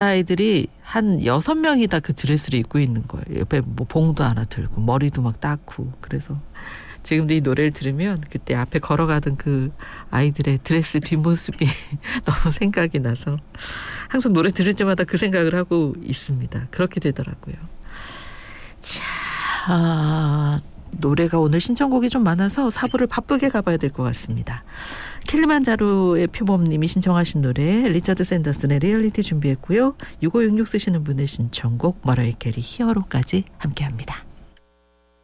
여자아이들이 한 6명이 다 그 드레스를 입고 있는 거예요. 옆에 뭐 봉도 하나 들고 머리도 막 닦고. 그래서 지금도 이 노래를 들으면 그때 앞에 걸어가던 그 아이들의 드레스 뒷모습이 너무 생각이 나서 항상 노래 들을 때마다 그 생각을 하고 있습니다. 그렇게 되더라고요. 자, 노래가 오늘 신청곡이 좀 많아서 4부를 바쁘게 가봐야 될 것 같습니다. 킬리만자로의 표범님이 신청하신 노래 리처드 샌더슨의 리얼리티 준비했고요. 6566 쓰시는 분의 신청곡 머라이 캐리 히어로까지 함께합니다.